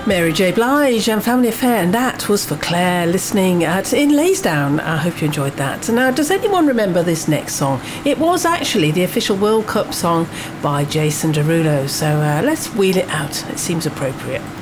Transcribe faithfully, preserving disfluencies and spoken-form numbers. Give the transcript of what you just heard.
Mary J. Blige and Family Affair, and that was for Claire listening at in Laysdown. I hope you enjoyed that. Now, does anyone remember this next song? It was actually the official World Cup song by Jason Derulo, so uh, let's wheel it out. It seems appropriate.